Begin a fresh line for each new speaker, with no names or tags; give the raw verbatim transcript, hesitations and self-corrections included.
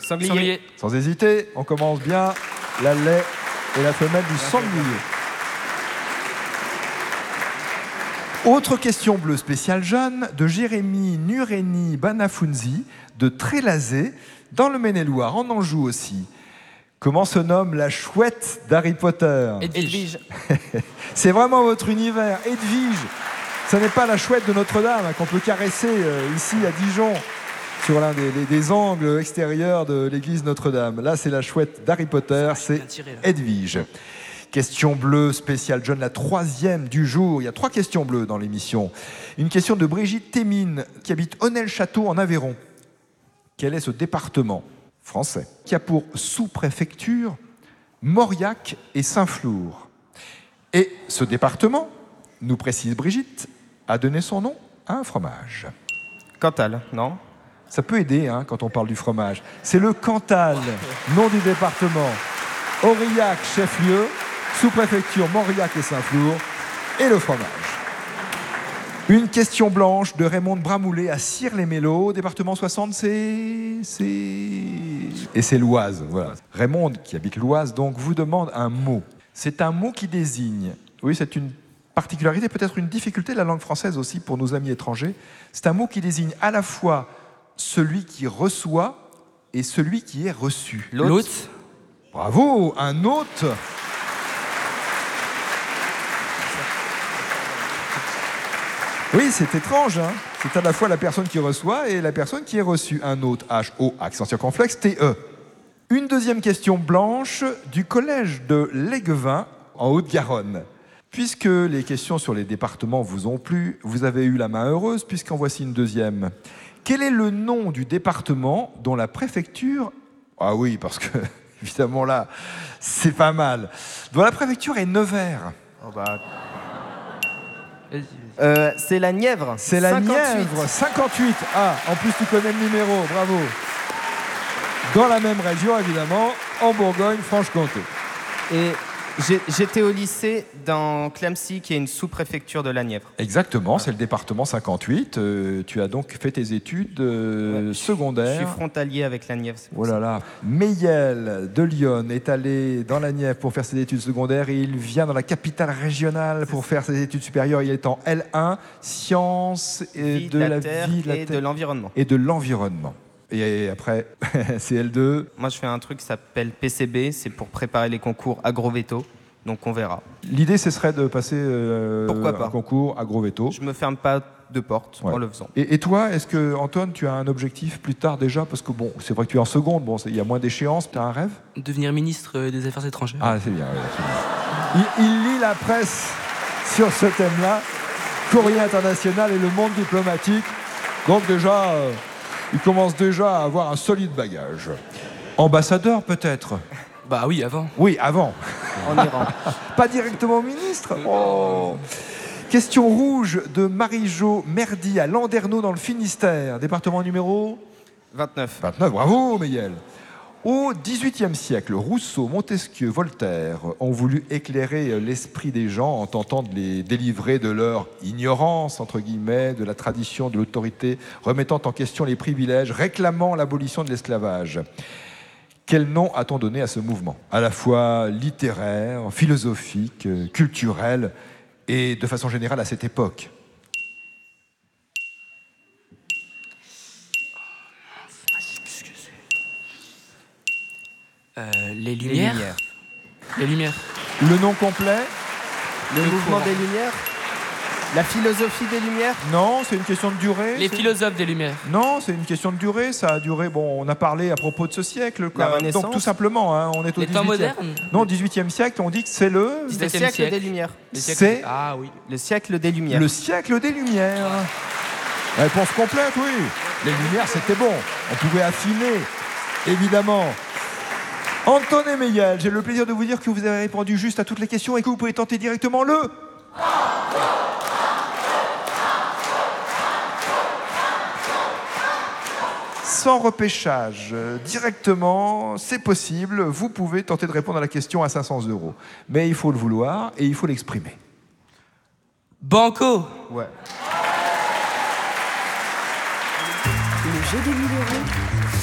Sanglier.
Sans hésiter, on commence bien. La lait et la femelle du sanglier. Autre question bleue spéciale jeune de Jérémy Nureni Banafunzi de Trélazé, dans le Maine-et-Loire, en Anjou aussi. Comment se nomme la chouette d'Harry Potter?
Edwige.
C'est vraiment votre univers, Edwige. Ce n'est pas la chouette de Notre-Dame hein, qu'on peut caresser euh, ici à Dijon, sur l'un des, des, des angles extérieurs de l'église Notre-Dame. Là, c'est la chouette d'Harry Potter, c'est Edwige. Question bleue spéciale John, la troisième du jour. Il y a trois questions bleues dans l'émission. Une question de Brigitte Thémine, qui habite Honnel-Château en Aveyron. Quel est ce département français qui a pour sous-préfecture Mauriac et Saint-Flour? Et ce département, nous précise Brigitte, a donné son nom à un fromage.
Cantal, non?
Ça peut aider hein, quand on parle du fromage. C'est le Cantal, nom du département. Aurillac, chef-lieu, sous-préfecture Mauriac et Saint-Flour, et le fromage. Une question blanche de Raymond Bramoulet à Cire-les-Mélos, département soixante, c'est... c'est... Et c'est l'Oise, voilà. Raymond, qui habite l'Oise, donc, vous demande un mot. C'est un mot qui désigne... Oui, c'est une particularité, peut-être une difficulté de la langue française aussi pour nos amis étrangers. C'est un mot qui désigne à la fois celui qui reçoit et celui qui est reçu.
L'hôte.
Bravo, un hôte. Oui, c'est étrange. Hein, c'est à la fois la personne qui reçoit et la personne qui est reçue. Un hôte, H O, accent circonflexe, T E. Une deuxième question blanche du collège de Léguevin, en Haute-Garonne. Puisque les questions sur les départements vous ont plu, vous avez eu la main heureuse, puisqu'en voici une deuxième. Quel est le nom du département dont la préfecture... Ah oui, parce que, évidemment, là, c'est pas mal. Dont la préfecture est Nevers.
Oh bah... Euh, c'est la Nièvre.
C'est la
cinquante-huit.
Nièvre, cinquante-huit. Ah, en plus tu connais le numéro, bravo. Dans la même région, évidemment, en Bourgogne-Franche-Comté.
Et j'ai- j'étais au lycée dans Clamecy, qui est une sous-préfecture de la Nièvre.
Exactement, c'est le département cinquante-huit. Euh, tu as donc fait tes études euh,
Ouais,
secondaires.
Je suis frontalier avec la Nièvre. c'est pour
Oh là
ça.
là. Meillel de Lyon est allé dans la Nièvre pour faire ses études secondaires et il vient dans la capitale régionale pour faire ses études supérieures. Il est en L un, sciences et
Vie
de
de
la,
la terre
vie, de la
et de
terre
l'environnement.
et de l'environnement. Et après, c'est L deux.
Moi, je fais un truc qui s'appelle P C B, c'est pour préparer les concours agrovéto. Donc on verra.
L'idée, ce serait de passer euh,
Pourquoi pas.
un concours agrovéto.
Je me ferme pas de porte
Ouais.
en le faisant.
Et, et toi, est-ce que, Antoine, tu as un objectif plus tard déjà? Parce que bon, c'est vrai que tu es en seconde, bon, c'est- il y a moins d'échéances, tu as un rêve?
Devenir ministre euh, des Affaires étrangères.
Ah, c'est bien, ouais, c'est bien. Il, il lit la presse sur ce thème-là, Courrier international et le monde diplomatique. Donc déjà, euh, il commence déjà à avoir un solide bagage. Ambassadeur peut-être?
Bah oui, avant.
Oui, avant.
En Iran.
Pas directement ministre. Oh. Question rouge de Marie-Jo Merdy à Landerneau dans le Finistère, département numéro
vingt-neuf.
vingt-neuf. Bravo, Meillel. Au dix-huitième siècle, Rousseau, Montesquieu, Voltaire ont voulu éclairer l'esprit des gens en tentant de les délivrer de leur ignorance, entre guillemets, de la tradition, de l'autorité, remettant en question les privilèges, réclamant l'abolition de l'esclavage. Quel nom a-t-on donné à ce mouvement? À la fois littéraire, philosophique, euh, culturel et de façon générale à cette époque.
Euh, les Lumières.
Lumières.
Les Lumières.
Le nom complet?
Le,
Le
mouvement
courant.
des Lumières. La philosophie des Lumières.
Non, c'est une question de durée.
Les
c'est-
philosophes des Lumières.
Non, c'est une question de durée. Ça a duré. Bon, on a parlé à propos de ce siècle. quoi.
La Renaissance.
Donc tout simplement, hein, on est au
Les temps
dix-huitième.
modernes.
Non, dix-huitième siècle. On dit que c'est le
Le
dix-septième
siècle
siècle.
des Lumières.
Les siècles-
C'est
Ah oui.
Le siècle des Lumières.
le siècle des Lumières. Réponse complète, oui. Les Lumières, c'était bon. On pouvait affiner, évidemment. Antoine et Meillel, j'ai le plaisir de vous dire que vous avez répondu juste à toutes les questions et que vous pouvez tenter directement le... Sans repêchage, euh, directement, c'est possible. Vous pouvez tenter de répondre à la question à cinq cents euros. Mais il faut le vouloir et il faut l'exprimer.
Banco.
Ouais.
Le jeu des mille euros.